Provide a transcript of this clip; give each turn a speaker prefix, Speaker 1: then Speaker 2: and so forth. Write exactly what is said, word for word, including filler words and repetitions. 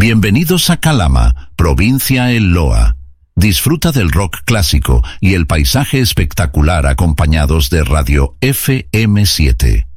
Speaker 1: Bienvenidos a Calama, provincia El Loa. Disfruta del rock clásico y el paisaje espectacular acompañados de Radio F M siete.